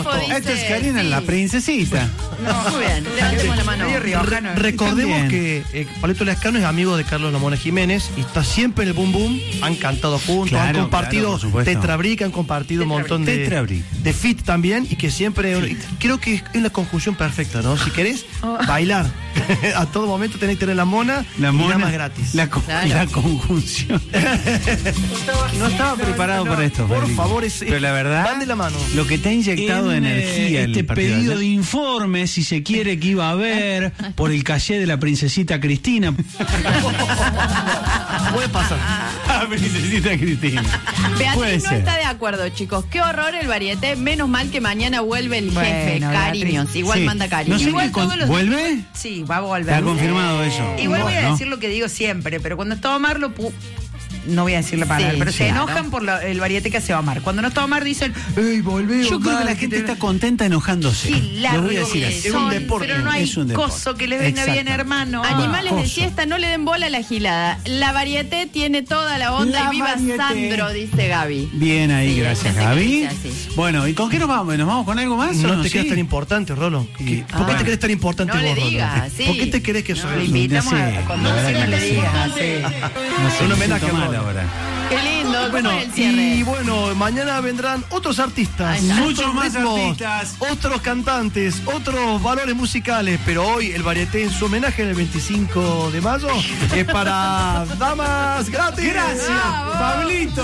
Adolfo dice... Esto es Karina, sí. la princesita. No, muy bien, levantemos la mano. Recordemos También. que Pablito Lescano es amigo de Carlos La Mona Jiménez y está siempre en el Boom Boom. Han cantado juntos, Claro, han compartido claro, por supuesto. Tetrabric, han compartido un montón Tetrabric. de fit también y que siempre. Y creo que es la conjunción perfecta, ¿no? Si querés bailar a todo momento tenés que tener la mona y nada más gratis. La Claro. conjunción. No estaba preparado para esto, Por Federico. favor, pero la verdad, van de la mano. lo que te ha inyectado de energía este el partido pedido de de ayer. informe, si se quiere, que iba a haber por el caché de la princesita Cristina. Puede pasar. Ah, princesita Cristina. Puede Beatriz no ser. está de acuerdo, chicos. Qué horror el varieté. Menos mal que mañana vuelve el Bueno, jefe. Cariños. Beatriz. Igual Sí. manda cariño. No sé Igual qué todos los- ¿Vuelve? Sí, va a volver. Está confirmado eso. Igual voy a ¿No? decir lo que digo siempre, pero cuando está Omar no voy a decir la palabra, Sí, pero se claro. enojan por el variete que hace Omar. Cuando no está Omar dicen, ¡ey, volvé! Yo creo que la gente está contenta enojándose. Sí, Lo voy a decir así. Es un deporte. pero no hay Es un deporte. coso que les venga bien, Exacto. hermano. Animales de Coso. siesta, no le den bola a la gilada. La varieté tiene toda la onda La y viva varieté. Sandro, dice Gaby. Bien ahí, Sí, gracias, hay gente que Gaby. dice así. Bueno, ¿y con qué nos vamos? ¿Nos vamos con algo más? No o te sí? creas tan importante, Rolo. ¿Por qué bueno. te crees tan importante No le vos, Rolo? digas, sí. ¿Por qué te crees que sos? Lo invitamos No sé, a cuando la verdad no que le no sé. digas. Sí. No sé, Un me homenaje siento a mal Rolo. ahora. Qué lindo. ¿Cómo Bueno, es el cierre? y bueno, mañana vendrán otros artistas, Ahí está. Muchos otros más ritmos, artistas. otros cantantes, otros valores musicales, pero hoy el varieté en su homenaje en el 25 de mayo es para damas gratis. Gracias, Pablito.